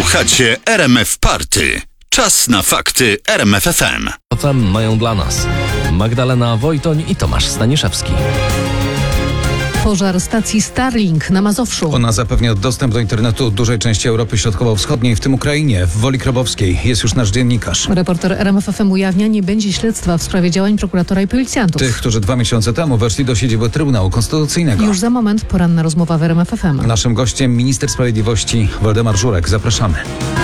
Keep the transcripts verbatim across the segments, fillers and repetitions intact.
Słuchacie R M F Party. Czas na fakty R M F F M. F M mają dla nas Magdalena Wojtoń i Tomasz Staniszewski. Pożar stacji Starlink na Mazowszu. Ona zapewnia dostęp do internetu dużej części Europy Środkowo-Wschodniej, w tym Ukrainie. W Woli Krobowskiej jest już nasz dziennikarz. Reporter R M F F M ujawnia, nie będzie śledztwa w sprawie działań prokuratora i policjantów. Tych, którzy dwa miesiące temu weszli do siedziby Trybunału Konstytucyjnego. Już za moment poranna rozmowa w R M F F M. Naszym gościem minister sprawiedliwości Waldemar Żurek. Zapraszamy.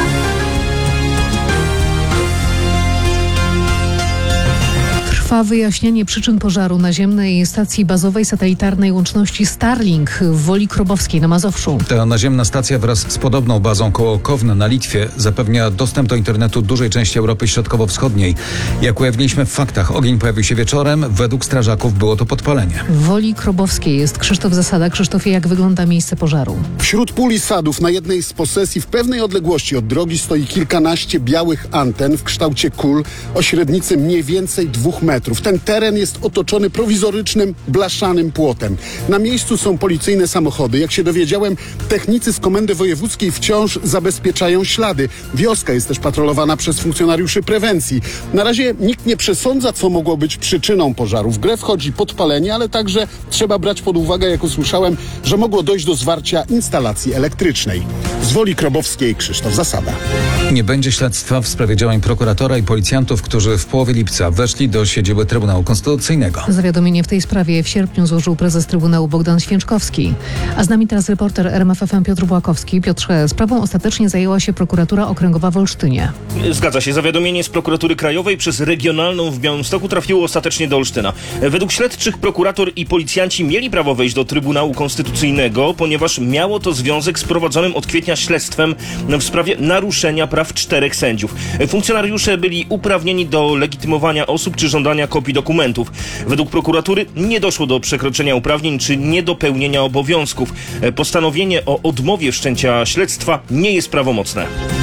Trwa wyjaśnienie przyczyn pożaru naziemnej stacji bazowej satelitarnej łączności Starlink w Woli Krobowskiej na Mazowszu. Ta naziemna stacja wraz z podobną bazą koło Kowna na Litwie zapewnia dostęp do internetu dużej części Europy Środkowo-Wschodniej. Jak ujawniliśmy w faktach, ogień pojawił się wieczorem. Według strażaków było to podpalenie. W Woli Krobowskiej jest Krzysztof Zasada. Krzysztofie, jak wygląda miejsce pożaru? Wśród pól i sadów na jednej z posesji w pewnej odległości od drogi stoi kilkanaście białych anten w kształcie kul o średnicy mniej więcej dwóch metrów. Ten teren jest otoczony prowizorycznym, blaszanym płotem. Na miejscu są policyjne samochody. Jak się dowiedziałem, technicy z Komendy Wojewódzkiej wciąż zabezpieczają ślady. Wioska jest też patrolowana przez funkcjonariuszy prewencji. Na razie nikt nie przesądza, co mogło być przyczyną pożaru. W grę wchodzi podpalenie, ale także trzeba brać pod uwagę, jak usłyszałem, że mogło dojść do zwarcia instalacji elektrycznej. Z Woli Krobowskiej Krzysztof Zasada. Nie będzie śledztwa w sprawie działań prokuratora i policjantów, którzy w połowie lipca weszli do siedziby Trybunału Konstytucyjnego. Zawiadomienie w tej sprawie w sierpniu złożył prezes Trybunału Bogdan Święczkowski. A z nami teraz reporter R M F F M Piotr Błakowski. Piotrze, sprawą ostatecznie zajęła się prokuratura okręgowa w Olsztynie. Zgadza się. Zawiadomienie z prokuratury krajowej przez regionalną w Białymstoku trafiło ostatecznie do Olsztyna. Według śledczych prokurator i policjanci mieli prawo wejść do Trybunału Konstytucyjnego, ponieważ miało to związek z prowadzonym od kwietnia śledztwem w sprawie naruszenia praw czterech sędziów. Funkcjonariusze byli uprawnieni do legitymowania osób czy żądania kopii dokumentów. Według prokuratury nie doszło do przekroczenia uprawnień czy niedopełnienia obowiązków. Postanowienie o odmowie wszczęcia śledztwa nie jest prawomocne.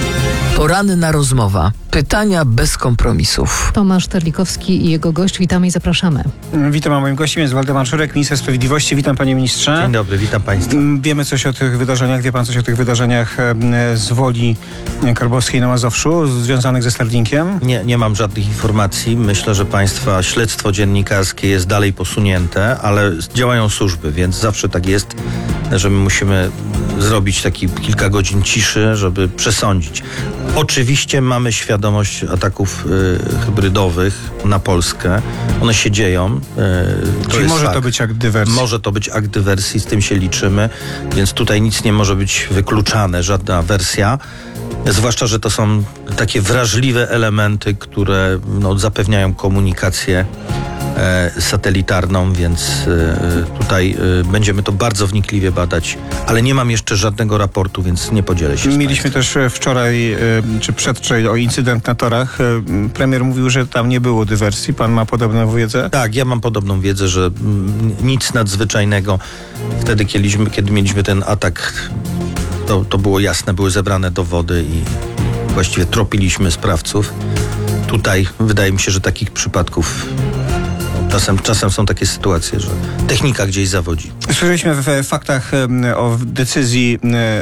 Poranna rozmowa. Pytania bez kompromisów. Tomasz Terlikowski i jego gość. Witamy i zapraszamy. Witam, a moim gościem jest Waldemar Żurek, minister sprawiedliwości. Witam, panie ministrze. Dzień dobry, witam państwa. Wiemy coś o tych wydarzeniach, wie pan coś o tych wydarzeniach z Woli Krobowskiej na Mazowszu, związanych ze Starlinkiem? Nie, nie mam żadnych informacji. Myślę, że państwa śledztwo dziennikarskie jest dalej posunięte, ale działają służby, więc zawsze tak jest, że my musimy zrobić taki kilka godzin ciszy, żeby przesądzić. Oczywiście mamy świadomość ataków y, hybrydowych na Polskę. One się dzieją. Y, to Czyli jest może fakt. to być akt dywersji? Może to być akt dywersji, z tym się liczymy, więc tutaj nic nie może być wykluczane, żadna wersja. Zwłaszcza, że to są takie wrażliwe elementy, które no, zapewniają komunikację e, satelitarną, więc e, tutaj e, będziemy to bardzo wnikliwie badać, ale nie mam jeszcze żadnego raportu, więc nie podzielę się z Mieliśmy państwem. też wczoraj, e, czy przedwczoraj o incydent na torach. E, premier mówił, że tam nie było dywersji. Pan ma podobną wiedzę? Tak, ja mam podobną wiedzę, że mm, nic nadzwyczajnego. Wtedy, kiedy, kiedy mieliśmy ten atak, To, to było jasne, były zebrane dowody i właściwie tropiliśmy sprawców. Tutaj wydaje mi się, że takich przypadków czasem, czasem są takie sytuacje, że technika gdzieś zawodzi. Słyszeliśmy w faktach o decyzji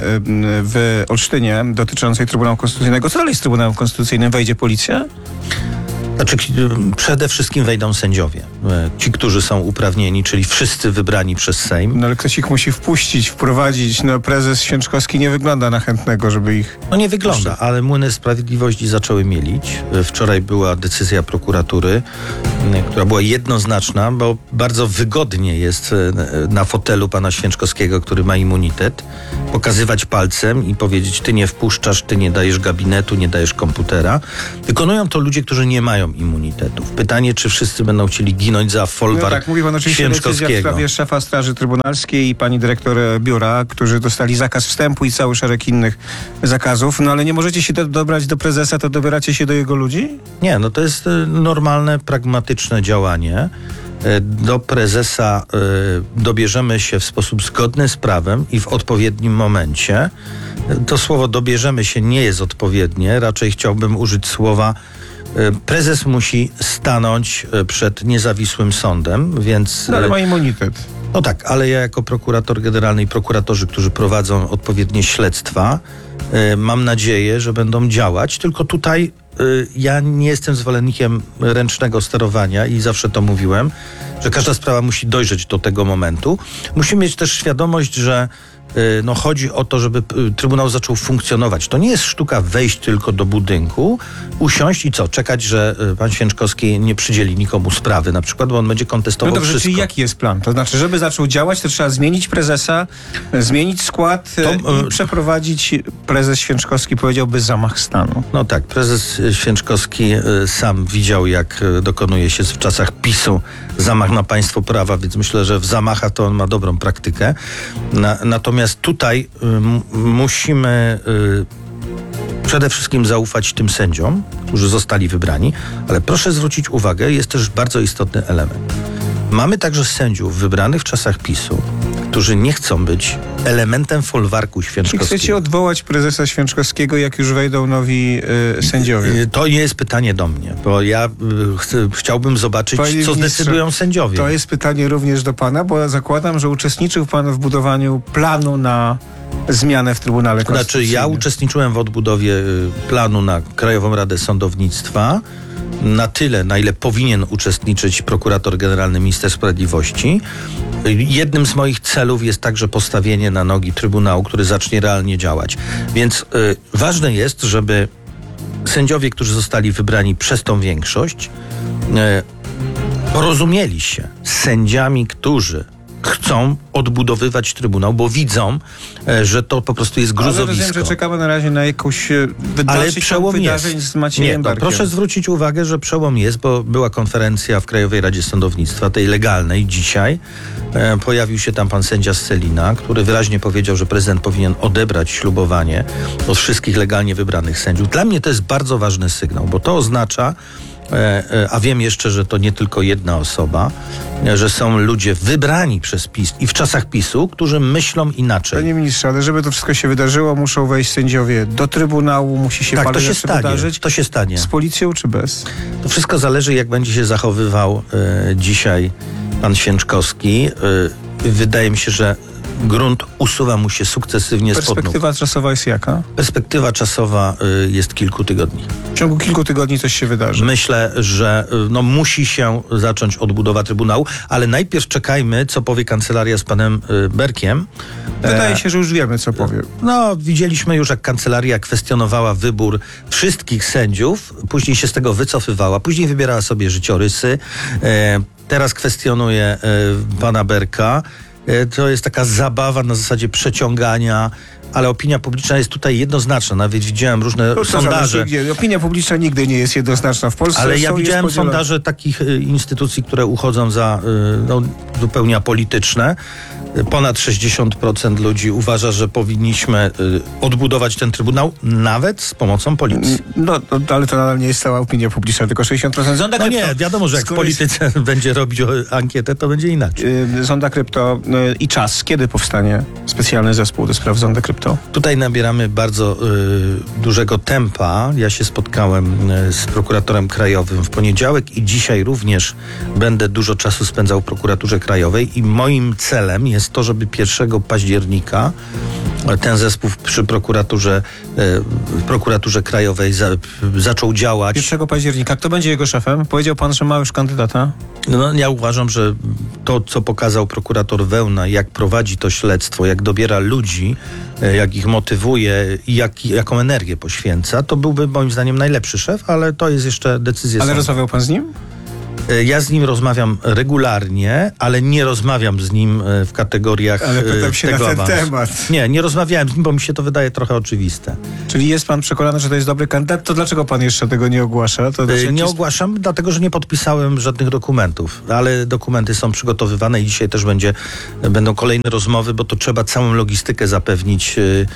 w Olsztynie dotyczącej Trybunału Konstytucyjnego. Co dalej z Trybunałem Konstytucyjnym? Wejdzie policja? Znaczy, przede wszystkim wejdą sędziowie. Ci, którzy są uprawnieni, czyli wszyscy wybrani przez Sejm. No ale ktoś ich musi wpuścić, wprowadzić. No prezes Święczkowski nie wygląda na chętnego, żeby ich... No nie wygląda, ale młyny sprawiedliwości zaczęły mielić. Wczoraj była decyzja prokuratury, która była jednoznaczna, bo bardzo wygodnie jest na fotelu pana Święczkowskiego, który ma immunitet, pokazywać palcem i powiedzieć: ty nie wpuszczasz, ty nie dajesz gabinetu, nie dajesz komputera. Wykonują to ludzie, którzy nie mają immunitetów. Pytanie, czy wszyscy będą chcieli ginąć za folwark no tak, mówi pan oczywiście decyzja w sprawie szefa Straży Trybunalskiej i pani dyrektor biura, którzy dostali zakaz wstępu i cały szereg innych zakazów. No ale nie możecie się do, dobrać do prezesa, to dobieracie się do jego ludzi? Nie, no to jest normalne, pragmatyczne działanie. Do prezesa y, dobierzemy się w sposób zgodny z prawem i w odpowiednim momencie. To słowo dobierzemy się nie jest odpowiednie, raczej chciałbym użyć słowa y, prezes musi stanąć przed niezawisłym sądem, więc... No ale ma immunitet. No tak, ale ja jako prokurator generalny i prokuratorzy, którzy prowadzą odpowiednie śledztwa, y, mam nadzieję, że będą działać, tylko tutaj y, ja nie jestem zwolennikiem ręcznego sterowania i zawsze to mówiłem, że każda sprawa musi dojrzeć do tego momentu. Musimy mieć też świadomość, że no chodzi o to, żeby Trybunał zaczął funkcjonować. To nie jest sztuka wejść tylko do budynku, usiąść i co? Czekać, że pan Święczkowski nie przydzieli nikomu sprawy, na przykład, bo on będzie kontestował no dobrze, wszystko. Czyli jaki jest plan? To znaczy, żeby zaczął działać, to trzeba zmienić prezesa, zmienić skład to, i przeprowadzić, prezes Święczkowski powiedziałby, zamach stanu. No tak, prezes Święczkowski sam widział, jak dokonuje się w czasach PiSu zamach na państwo prawa, więc myślę, że w zamachach to on ma dobrą praktykę. Na, natomiast tutaj y, musimy y, przede wszystkim zaufać tym sędziom, którzy zostali wybrani, ale proszę zwrócić uwagę, jest też bardzo istotny element. Mamy także sędziów wybranych w czasach PiSu, którzy nie chcą być elementem folwarku Święczkowskiego. Czy chcecie odwołać prezesa Święczkowskiego, jak już wejdą nowi y, sędziowie? To nie jest pytanie do mnie, bo ja y, ch chciałbym zobaczyć, Panie co zdecydują sędziowie. To jest pytanie również do pana, bo ja zakładam, że uczestniczył pan w budowaniu planu na zmianę w Trybunale Konstytucyjnym. Znaczy, ja uczestniczyłem w odbudowie y, planu na Krajową Radę Sądownictwa, na tyle, na ile powinien uczestniczyć prokurator generalny, minister sprawiedliwości. Jednym z moich celów jest także postawienie na nogi Trybunału, który zacznie realnie działać. Więc y, ważne jest, żeby sędziowie, którzy zostali wybrani przez tą większość, y, porozumieli się z sędziami, którzy chcą odbudowywać Trybunał, bo widzą, że to po prostu jest gruzowisko. Ale rozumiem, że czekamy na razie na jakąś Ale przełom wydarzeń jest. z Maciejem Nie, no, Barkiem. proszę zwrócić uwagę, że przełom jest, bo była konferencja w Krajowej Radzie Sądownictwa, tej legalnej dzisiaj. E, pojawił się tam pan sędzia Scelina, który wyraźnie powiedział, że prezydent powinien odebrać ślubowanie od wszystkich legalnie wybranych sędziów. Dla mnie to jest bardzo ważny sygnał, bo to oznacza, a wiem jeszcze, że to nie tylko jedna osoba, że są ludzie wybrani przez PiS i w czasach PiSu, którzy myślą inaczej. Panie ministrze, ale żeby to wszystko się wydarzyło, muszą wejść sędziowie do Trybunału, musi się tak, to się stanie, wydarzyć. To się stanie. Z policją czy bez? To wszystko zależy, jak będzie się zachowywał y, dzisiaj pan Święczkowski. Y, wydaje mi się, że grunt usuwa mu się sukcesywnie spod nóg. Perspektywa czasowa jest jaka? Perspektywa czasowa y, jest kilku tygodni. W ciągu kilku tygodni coś się wydarzy. Myślę, że y, no, musi się zacząć odbudowa Trybunału, ale najpierw czekajmy, co powie kancelaria z panem y, Berkiem. Wydaje się, że już wiemy, co powie. No, widzieliśmy już, jak kancelaria kwestionowała wybór wszystkich sędziów, później się z tego wycofywała, później wybierała sobie życiorysy, e, teraz kwestionuje e, pana Berka. To jest taka zabawa na zasadzie przeciągania, ale opinia publiczna jest tutaj jednoznaczna. Nawet widziałem różne to sondaże. Gdzie? Opinia publiczna nigdy nie jest jednoznaczna w Polsce. Ale ja są, widziałem sondaże takich y, instytucji, które uchodzą za y, no, zupełnie apolityczne. Ponad sześćdziesiąt procent ludzi uważa, że powinniśmy y, odbudować ten Trybunał, nawet z pomocą policji. No, no, ale to nadal nie jest cała opinia publiczna, tylko sześćdziesiąt procent. Zonda no krypto, nie, wiadomo, że jak w polityce jest... będzie robić ankietę, to będzie inaczej. Yy, Zonda krypto yy, i czas. Kiedy powstanie specjalny zespół do spraw Zonda krypto? Tutaj nabieramy bardzo y, dużego tempa. Ja się spotkałem y, z prokuratorem krajowym w poniedziałek i dzisiaj również będę dużo czasu spędzał w prokuraturze krajowej i moim celem jest to, żeby pierwszego października ten zespół przy prokuraturze, y, prokuraturze krajowej za, zaczął działać. pierwszego października. Kto będzie jego szefem? Powiedział pan, że ma już kandydata? No, ja uważam, że to, co pokazał prokurator Wełna, jak prowadzi to śledztwo, jak dobiera ludzi, jak ich motywuje i jak, jaką energię poświęca, to byłby moim zdaniem najlepszy szef, ale to jest jeszcze decyzja Ale sądu. rozmawiał pan z nim? Ja z nim rozmawiam regularnie, ale nie rozmawiam z nim w kategoriach ale pytam się tego na ten awansu. temat. Nie, nie rozmawiałem z nim, bo mi się to wydaje trochę oczywiste. Czyli jest pan przekonany, że to jest dobry kandydat? To dlaczego pan jeszcze tego nie ogłasza? To Nie jest... ogłaszam, dlatego że nie podpisałem żadnych dokumentów, ale dokumenty są przygotowywane i dzisiaj też będzie, będą kolejne rozmowy, bo to trzeba całą logistykę zapewnić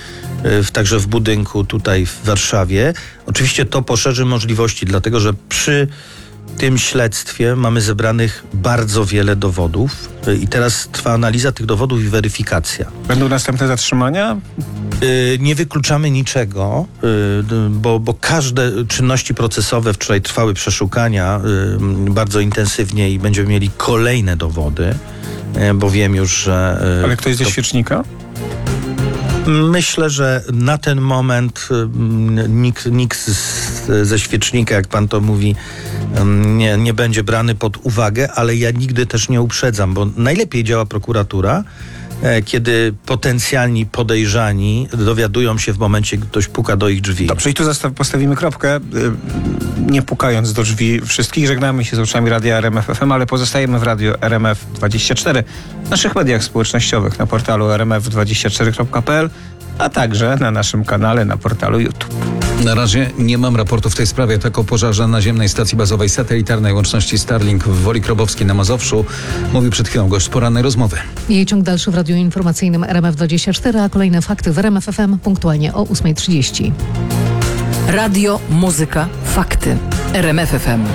w, także w budynku tutaj w Warszawie. Oczywiście to poszerzy możliwości, dlatego że przy W tym śledztwie mamy zebranych bardzo wiele dowodów i teraz trwa analiza tych dowodów i weryfikacja. Będą następne zatrzymania? Yy, nie wykluczamy niczego, yy, bo, bo każde czynności procesowe, wczoraj trwały przeszukania yy, bardzo intensywnie i będziemy mieli kolejne dowody. e, bo wiem już, że... e, Ale ktoś ze to- świecznika? Myślę, że na ten moment mm, nikt, nikt z, ze świecznika, jak pan to mówi, mm, nie, nie będzie brany pod uwagę, ale ja nigdy też nie uprzedzam, bo najlepiej działa prokuratura, e, kiedy potencjalni podejrzani dowiadują się w momencie, gdy ktoś puka do ich drzwi. Dobrze, i tu zastaw, postawimy kropkę, y, nie pukając do drzwi wszystkich. Żegnamy się z uczami Radia R M F F M, ale pozostajemy w Radiu R M F dwadzieścia cztery, w naszych mediach społecznościowych, na portalu r m f dwadzieścia cztery kropka p l, a także na naszym kanale na portalu YouTube. Na razie nie mam raportu w tej sprawie, tak o pożarze naziemnej stacji bazowej satelitarnej łączności Starlink w Woli Krobowskiej na Mazowszu mówił przed chwilą gość porannej rozmowy. Jej ciąg dalszy w radiu informacyjnym R M F dwadzieścia cztery, a kolejne fakty w R M F F M punktualnie o ósma trzydzieści. Radio, muzyka, fakty. R M F F M.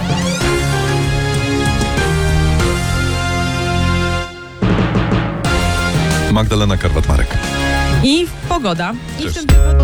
Magdalena Karwat-Marek. I pogoda. I w tym tygodniu